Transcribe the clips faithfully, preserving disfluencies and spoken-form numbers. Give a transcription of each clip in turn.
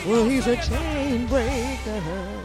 Well, he's a chain breaker.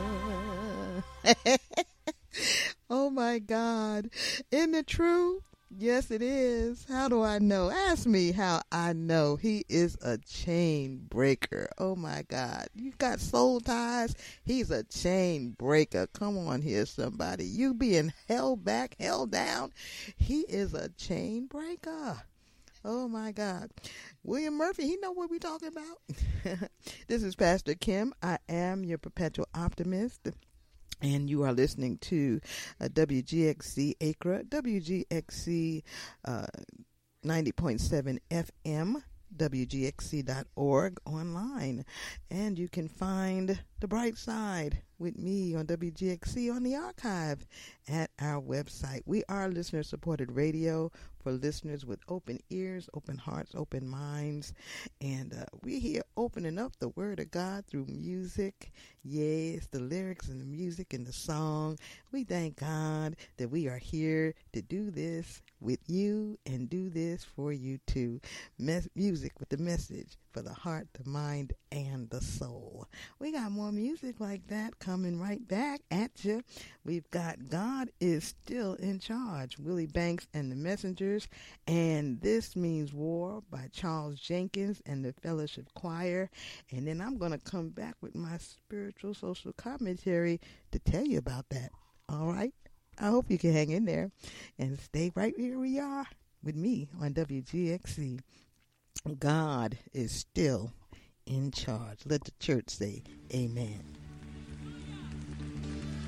Oh my God. Isn't it true? Yes, it is. How do I know? Ask me how I know. He is a chain breaker. Oh my God. You got soul ties? He's a chain breaker. Come on here, somebody. You being held back, held down. He is a chain breaker. Oh my God. William Murphy, he know what we talking about. This is Pastor Kim. I am your perpetual optimist. And you are listening to uh, W G X C Acra, W G X C uh, ninety point seven F M, W G X C dot org online. And you can find The Bright Side with me on W G X C on the archive at our website. We are listener-supported radio for listeners with open ears, open hearts, open minds. And uh, we're here opening up the Word of God through music. Yes, the lyrics and the music and the song. We thank God that we are here to do this with you and do this for you too. Mes- music with the message for the heart, the mind, and the soul. We got more music like that coming right back at you. We've got God is Still in Charge, Willie Banks and the Messengers, and This Means War by Charles Jenkins and the Fellowship Choir. And then I'm going to come back with my spiritual social commentary to tell you about that. All right? I hope you can hang in there and stay right here we are with me on W G X C. God is still in charge. Let the church say amen.